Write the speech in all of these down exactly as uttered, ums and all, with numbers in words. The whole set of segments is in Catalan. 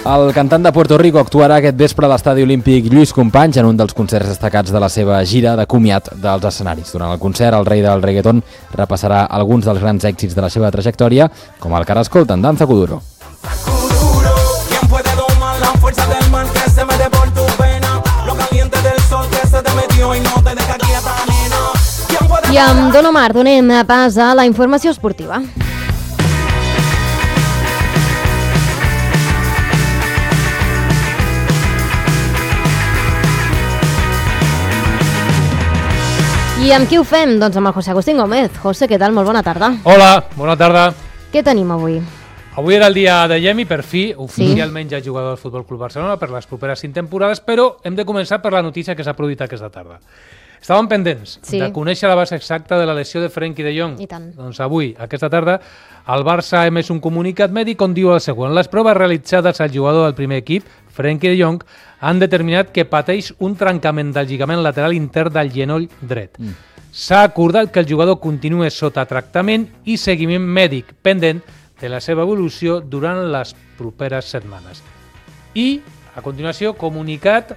El cantant de Puerto Rico actuarà aquest vespre a l'Estadi Olímpic Lluís Companys en un dels concerts destacats de la seva gira de comiat dels escenaris. Durant el concert, el rei del reggaeton repassarà alguns dels grans èxits de la seva trajectòria, com el que ara escolten, Danza Kuduro. I amb Don Omar donem pas a la informació esportiva. I amb qui ho fem? Doncs amb el José Agustín Gómez. José, què tal? Molt bona tarda. Hola, bona tarda. Què tenim avui? Avui era el dia de Yemi, per fi, oficialment ja jugador del Futbol Club Barcelona per les properes cinc temporades, però hem de començar per la notícia que s'ha produït aquesta tarda. Estàvem pendents sí. de conèixer la base exacta de la lesió de Frenkie de Jong. I tant. Doncs avui, aquesta tarda, el Barça ha emès un comunicat mèdic on diu el següent. Les proves realitzades al jugador del primer equip, Frenkie de Jong, han determinat que pateix un trencament del lligament lateral intern del genoll dret. Mm. S'ha acordat que el jugador continua sota tractament i seguiment mèdic pendent de la seva evolució durant les properes setmanes. I, a continuació, comunicat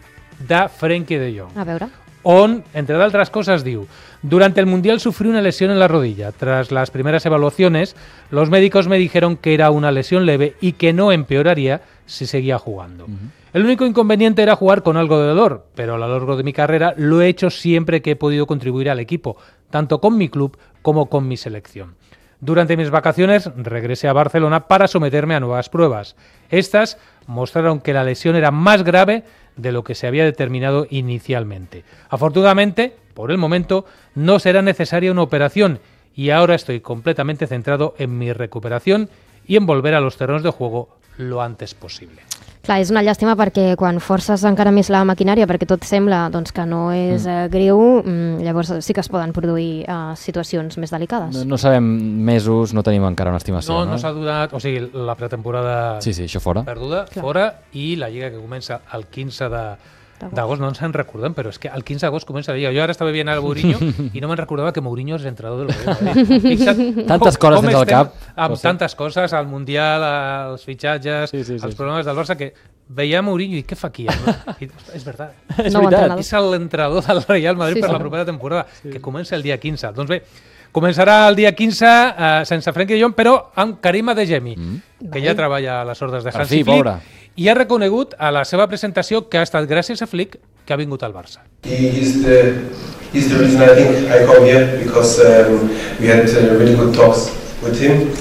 de Frenkie de Jong. A veure. On, entre otras cosas, diu: durante el Mundial sufrí una lesión en la rodilla. Tras las primeras evaluaciones, los médicos me dijeron que era una lesión leve y que no empeoraría si seguía jugando. Uh-huh. El único inconveniente era jugar con algo de dolor, pero a lo largo de mi carrera lo he hecho siempre que he podido contribuir al equipo, tanto con mi club como con mi selección. Durante mis vacaciones regresé a Barcelona para someterme a nuevas pruebas. Estas mostraron que la lesión era más grave de lo que se había determinado inicialmente. Afortunadamente, por el momento, no será necesaria una operación y ahora estoy completamente centrado en mi recuperación y en volver a los terrenos de juego lo antes posible. Clar, és una llàstima perquè quan forces encara més la maquinària, perquè tot sembla doncs, que no és eh, greu, llavors sí que es poden produir eh, situacions més delicades. No, no sabem mesos, no tenim encara una estimació. No, no, no s'ha donat, o sigui, la pretemporada sí, sí, això fora. perduda, Clar. fora, i la lliga que comença el quinze d'agost, no ens en recordem, però és que el quinze d'agost comença la lliga. Jo ara estava veient el Mourinho i no me'n recordava que Mourinho és entrenador del Real Madrid. Fixa't tantes com, coses com dins del cap. Amb tantes coses, el Mundial, els fitxatges, sí, sí, sí, els problemes del Barça, que veia Mourinho i què fa aquí? I, és veritat. És no veritat. És l'entrenador del Real Madrid sí, per sí. la propera temporada, sí. que comença el dia quinze. Doncs bé, començarà el dia quinze eh, sense Frenkie de Jong, però amb Karim Adeyemi, mm. que vale. ja treballa a les ordres de Hansi Flick, i ha reconegut a la seva presentació que ha estat gràcies a Flick que ha vingut al Barça. He is the, he's the reason I think I come here, because um, we had uh, really good talks with him,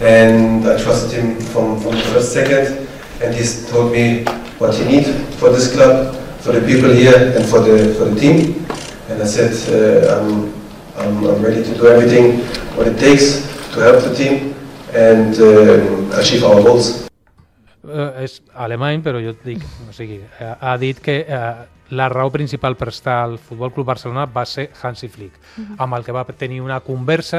and I trusted him from, from the first second, and he's told me what he needs for this club, for the people here, and for the for the team. And I said uh, I'm, I'm I'm ready to do everything what it takes to help the team and uh, achieve our goals. Uh, és alemany, però jo et dic, o sigui, uh, ha dit que uh, la raó principal per estar al Futbol Club Barcelona va ser Hansi Flick, uh-huh. amb el que va tenir una conversa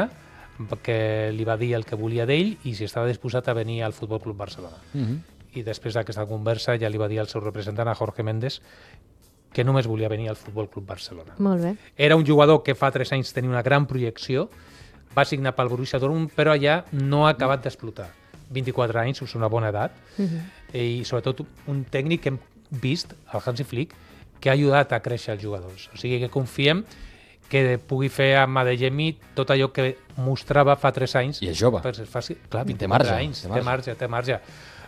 que li va dir el que volia d'ell i si estava disposat a venir al Futbol Club Barcelona. Uh-huh. I després d'aquesta conversa ja li va dir al seu representant, a Jorge Méndez, que només volia venir al Futbol Club Barcelona. Molt bé. Era un jugador que fa tres anys tenia una gran projecció, va signar pel Borussia Dortmund, però allà no ha acabat d'explotar. vint-i-quatre anys, és una bona edat, uh-huh. i sobretot un tècnic que hem vist, el Hansi Flick, que ha ajudat a créixer els jugadors. O sigui que confiem que pugui fer amb Adeyemi tot allò que mostrava fa tres anys. I és jove. Per ser fàcil. Clar, té marge. Anys, té marge, té marge.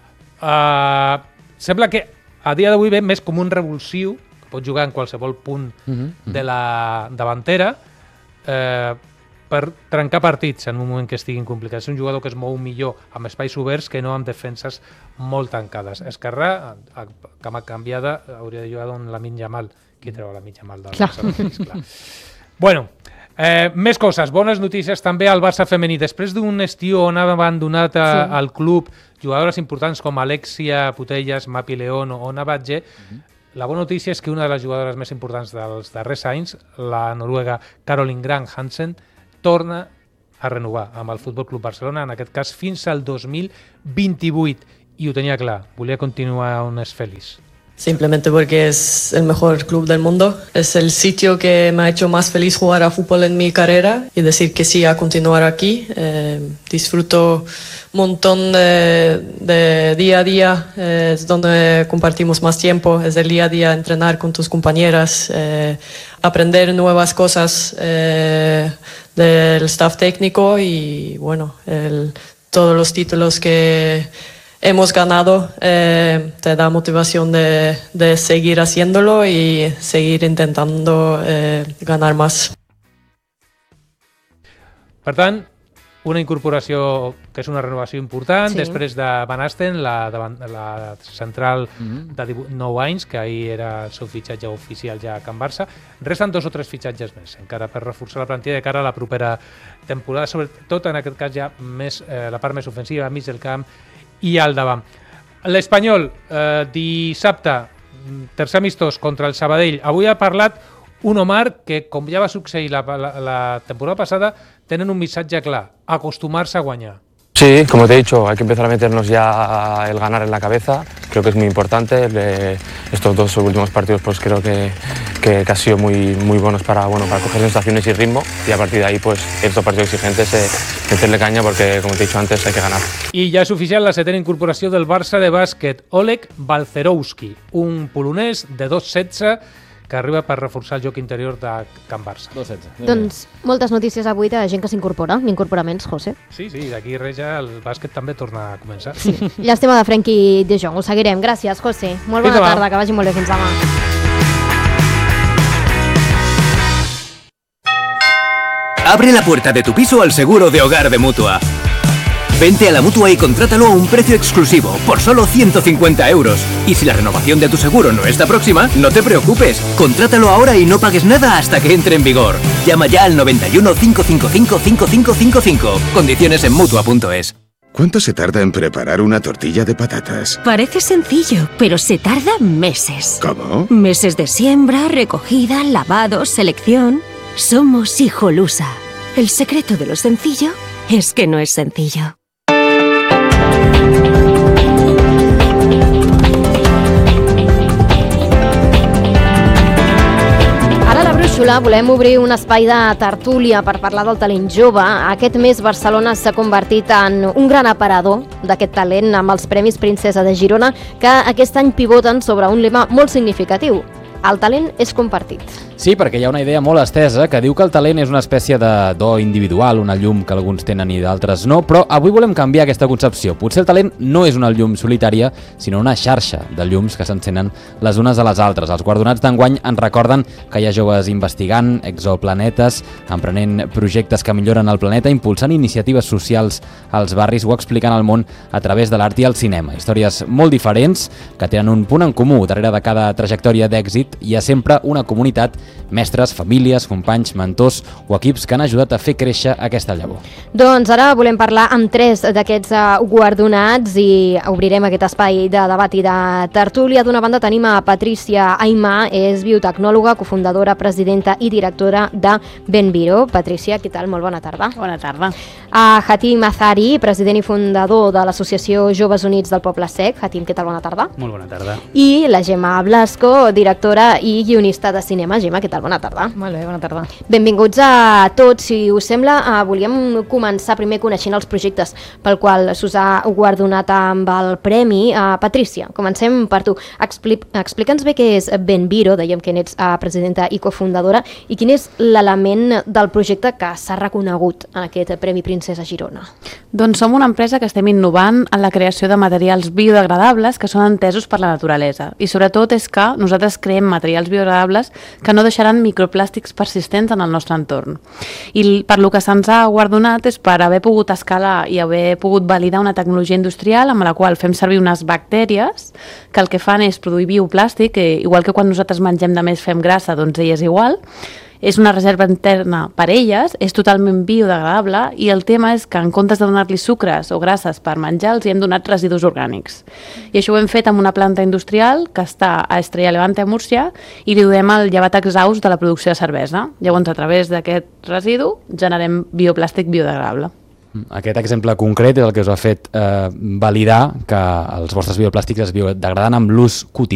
Uh, sembla que a dia d'avui ve més com un revulsiu, que pot jugar en qualsevol punt uh-huh. de la davantera, eh, per trencar partits en un moment que estiguin complicats. És un jugador que es mou millor amb espais oberts que no amb defenses molt tancades. Esquerrà, cama canviada, hauria de jugar amb Lamine Yamal. Qui treu Lamine Yamal del Barça? Clar. Bueno, eh, més coses. Bones notícies també al Barça femení. Després d'un estiu on ha abandonat a, sí. al club jugadores importants com Alexia Putellas, Mapi León o Navatge, uh-huh. la bona notícia és que una de les jugadores més importants dels darrers anys, la noruega Caroline Grant Hansen, torna a renovar amb el Futbol Club Barcelona, en aquest cas fins al dos mil vint-i-vuit, i ho tenia clar, volia continuar on és feliç, simplemente porque es el mejor club del mundo. Es el sitio que me ha hecho más feliz jugar a fútbol en mi carrera y decir que sí a continuar aquí. Eh, disfruto un montón de, de día a día, eh, es donde compartimos más tiempo, es el día a día entrenar con tus compañeras, eh, aprender nuevas cosas eh, del staff técnico y bueno, el, todos los títulos que hemos ganado eh, te da motivación de, de seguir haciéndolo y seguir intentando eh, ganar más. Per tant, una incorporació que és una renovació important, Sí. després de Van Asten, la, davant- la central de divuit nou anys, que ahir era el seu fitxatge oficial ja a Can Barça. Resten dos o tres fitxatges més, encara per reforçar la plantilla de cara a la propera temporada, sobretot en aquest cas ja més, eh, la part més ofensiva, mig del camp i al davant. L'Espanyol, eh, dissabte, tercer amistós contra el Sabadell. Avui ha parlat un Omar que, com ja va succeir la, la, la temporada passada, tenen un missatge clar, acostumar-se a guanyar. Sí, como te he dicho, hay que empezar a meternos ya el ganar en la cabeza, creo que es muy importante. Le, estos dos últimos partidos pues creo que, que, que han sido muy, muy buenos para, bueno, para coger sensaciones y ritmo, y a partir de ahí pues estos partidos exigentes eh, meterle caña porque, como te he dicho antes, hay que ganar. I ja és oficial la setena incorporació del Barça de bàsquet, Oleg Balcerowski, un polonès de dos setze que arriba per reforçar el joc interior de Can Barça. dos setze. Doncs moltes notícies avui de gent que s'incorpora, incorporaments, José. Sí, sí, d'aquí res ja el bàsquet també torna a començar. Sí. Llàstima de Frenkie de Jong, ho seguirem. Gràcies, José. Molt Fins bona demà. tarda, que vagi molt bé. Fins demà. Abre la puerta de tu piso al seguro de hogar de Mutua. Vente a la Mutua y contrátalo a un precio exclusivo, por solo ciento cincuenta euros. Y si la renovación de tu seguro no está próxima, no te preocupes. Contrátalo ahora y no pagues nada hasta que entre en vigor. Llama ya al noventa y uno, cinco cinco cinco, cinco cinco cinco cinco. Condiciones en Mutua punto es. ¿Cuánto se tarda en preparar una tortilla de patatas? Parece sencillo, pero se tarda meses. ¿Cómo? Meses de siembra, recogida, lavado, selección. Somos Hijolusa. El secreto de lo sencillo es que no es sencillo. Ara a la Brúixola volem obrir un espai de tertúlia per parlar del talent jove. Aquest mes Barcelona s'ha convertit en un gran aparador d'aquest talent amb els Premis Princesa de Girona, que aquest any pivoten sobre un lema molt significatiu. El talent és compartit. Sí, perquè hi ha una idea molt estesa que diu que el talent és una espècie de do individual, una llum que alguns tenen i d'altres no, però avui volem canviar aquesta concepció. Potser el talent no és una llum solitària, sinó una xarxa de llums que s'encenen les unes a les altres. Els guardonats d'enguany ens recorden que hi ha joves investigant exoplanetes, emprenent projectes que milloren el planeta, impulsant iniciatives socials als barris o explicant el món a través de l'art i el cinema. Històries molt diferents que tenen un punt en comú. Darrere de cada trajectòria d'èxit hi ha sempre una comunitat, mestres, famílies, companys, mentors o equips que han ajudat a fer créixer aquesta llavor. Doncs ara volem parlar amb tres d'aquests uh, guardonats i obrirem aquest espai de debat i de tertúlia. D'una banda tenim a Patricia Aymà, és biotecnòloga, cofundadora, presidenta i directora de Benviro. Patricia, què tal? Molt bona tarda. Bona tarda. A Hatim Azari, president i fundador de l'Associació Joves Units del Poble Sec. Hatim, què tal? Bona tarda. Molt bona tarda. I la Gemma Blasco, directora i guionista de cinema. Gemma, què tal? Bona tarda. Molt bé, bona tarda. Benvinguts a tots. Si us sembla, eh, volíem començar primer coneixent els projectes pel qual s'us ha guardonat amb el premi. Eh, Patricia, comencem per tu. Expli Explica'ns bé què és Benviro, dèiem que n'ets eh, presidenta i cofundadora, i quin és l'element del projecte que s'ha reconegut en aquest Premi Princesa Girona. Doncs som una empresa que estem innovant en la creació de materials biodegradables que són entesos per la naturalesa. I sobretot és que nosaltres creem materials biodegradables que no deixaran microplàstics persistents en el nostre entorn. I per lo que se'ns ha guardonat és per haver pogut escalar i haver pogut validar una tecnologia industrial amb la qual fem servir unes bactèries que el que fan és produir bioplàstic, que igual que quan nosaltres mengem de més fem grassa, doncs elles igual. És una reserva interna per elles, és totalment biodegradable i el tema és que en comptes de donar-li sucres o grasses per menjar, els hi hem donat residus orgànics. I això ho hem fet amb una planta industrial que està a Estrella Levante, a Múrcia, i li donem el llevat exhaust de la producció de cervesa. Llavors, a través d'aquest residu, generem bioplàstic biodegradable. Aquest exemple concret és el que us ha fet eh, validar que els vostres bioplàstics es biodegraden amb l'ús quotidià.